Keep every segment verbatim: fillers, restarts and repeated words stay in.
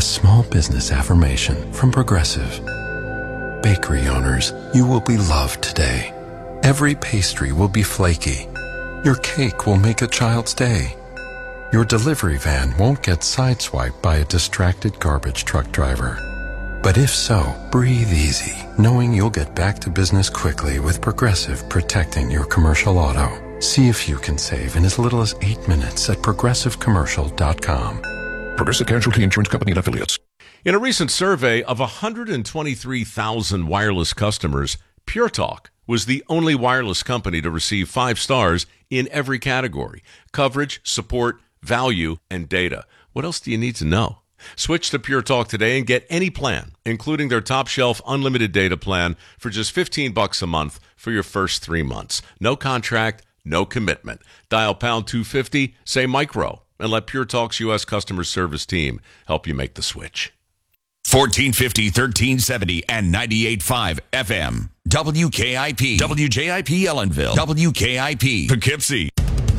small business affirmation from Progressive. Bakery owners, you will be loved today. Every pastry will be flaky. Your cake will make a child's day. Your delivery van won't get sideswiped by a distracted garbage truck driver. But if so, breathe easy, knowing you'll get back to business quickly with Progressive protecting your commercial auto. See if you can save in as little as eight minutes at progressive commercial dot com. Progressive Casualty Insurance Company and Affiliates. In a recent survey of one hundred twenty-three thousand wireless customers, Pure Talk was the only wireless company to receive five stars in every category: coverage, support, value, and data. What else do you need to know? Switch to Pure Talk today and get any plan, including their top shelf unlimited data plan for just fifteen bucks a month for your first three months. No contract, no commitment. Dial pound two fifty, say micro, and let Pure Talk's U S customer service team help you make the switch. fourteen fifty, thirteen seventy, and ninety-eight point five F M. W K I P. W J I P Ellenville. W K I P Poughkeepsie.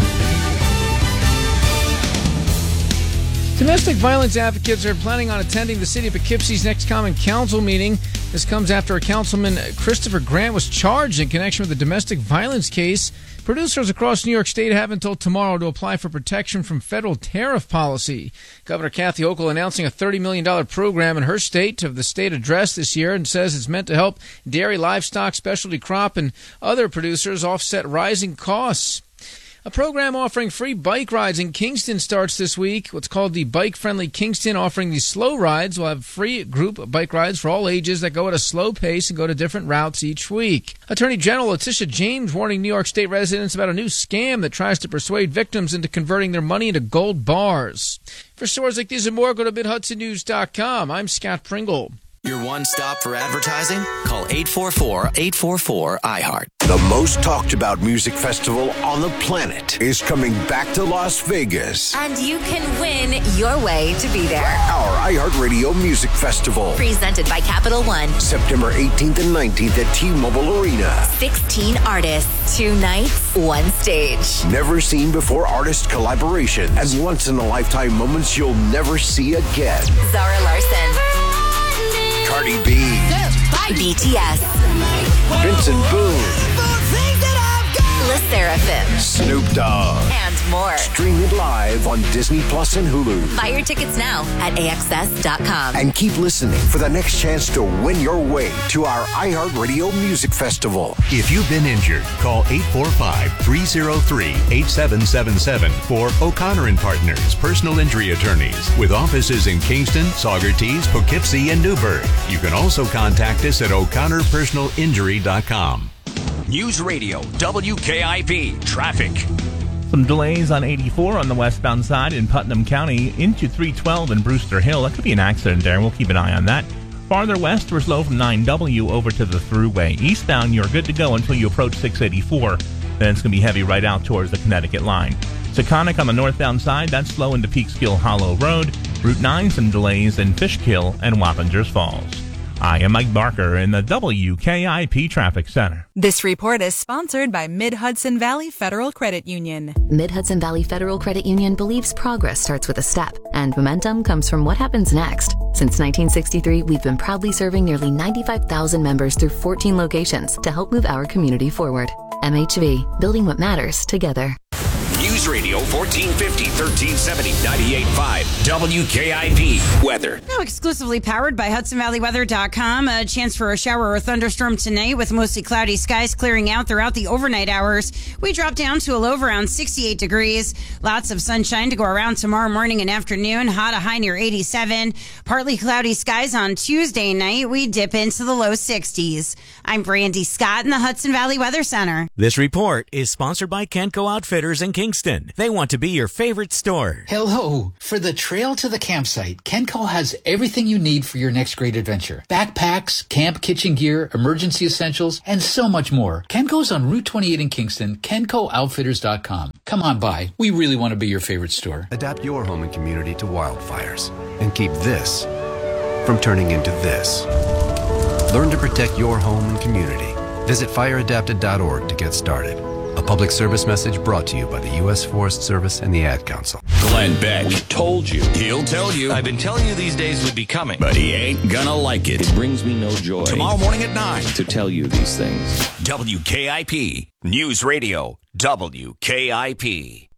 Domestic violence advocates are planning on attending the City of Poughkeepsie's next Common Council meeting. This comes after a councilman, Christopher Grant, was charged in connection with a domestic violence case. Producers across New York State have until tomorrow to apply for protection from federal tariff policy. Governor Kathy Hochul announcing a thirty million dollars program in her state of the state address this year and says it's meant to help dairy, livestock, specialty crop, and other producers offset rising costs. A program offering free bike rides in Kingston starts this week. What's called the Bike Friendly Kingston, offering these slow rides. We'll have free group bike rides for all ages that go at a slow pace and go to different routes each week. Attorney General Letitia James warning New York State residents about a new scam that tries to persuade victims into converting their money into gold bars. For stories like these and more, go to mid hudson news dot com. I'm Scott Pringle. Your one stop for advertising? Call eight four four, eight four four, I heart. The most talked about music festival on the planet is coming back to Las Vegas. And you can win your way to be there. Our iHeartRadio Music Festival. Presented by Capital One. September eighteenth and nineteenth at T-Mobile Arena. sixteen artists, two nights, one stage. Never seen before artist collaborations and once-in-a-lifetime moments you'll never see again. Zara Larson. Cardi B. B T S. Vincent Boone. Le Seraphim. Snoop Dogg. And more. Stream it live on Disney Plus and Hulu. Buy your tickets now at A X S dot com. And keep listening for the next chance to win your way to our iHeartRadio Music Festival. If you've been injured, call eight four five, three oh three, eight seven seven seven for O'Connor and Partners Personal Injury Attorneys with offices in Kingston, Saugerties, Poughkeepsie, and Newburgh. You can also contact us at o'connor personal injury dot com. News Radio W K I P Traffic. Some delays on eighty-four on the westbound side in Putnam County into three twelve in Brewster Hill. That could be an accident there. We'll keep an eye on that. Farther west, we're slow from nine W over to the Thruway. Eastbound, you're good to go until you approach six eighty-four. Then it's going to be heavy right out towards the Connecticut line. Seconic on the northbound side, that's slow into Peekskill Hollow Road. Route nine, some delays in Fishkill and Wappingers Falls. I am Mike Barker in the W K I P Traffic Center. This report is sponsored by Mid-Hudson Valley Federal Credit Union. Mid-Hudson Valley Federal Credit Union believes progress starts with a step, and momentum comes from what happens next. Since nineteen sixty-three, we've been proudly serving nearly ninety-five thousand members through fourteen locations to help move our community forward. M H V, building what matters together. News Radio fourteen fifty, thirteen seventy, ninety-eight point five W K I P Weather. Now exclusively powered by Hudson Valley Weather dot com. A chance for a shower or thunderstorm tonight with mostly cloudy skies clearing out throughout the overnight hours. We drop down to a low of around sixty-eight degrees. Lots of sunshine to go around tomorrow morning and afternoon. Hot, a high near eighty-seven. Partly cloudy skies on Tuesday night. We dip into the low sixties. I'm Brandy Scott in the Hudson Valley Weather Center. This report is sponsored by Kenco Outfitters in Kingston. They want to be your favorite store. Hello. For the trail to the campsite, Kenco has everything you need for your next great adventure. Backpacks, camp kitchen gear, emergency essentials, and so much more. Kenco's on Route twenty-eight in Kingston, kenco outfitters dot com. Come on by. We really want to be your favorite store. Adapt your home and community to wildfires and keep this from turning into this. Learn to protect your home and community. Visit fire adapted dot org to get started. A public service message brought to you by the U S Forest Service and the Ad Council. Glenn Beck. We told you. He'll tell you. I've been telling you these days would be coming. But he ain't gonna like it. It brings me no joy. Tomorrow morning at nine. To tell you these things. W K I P. News Radio. W K I P.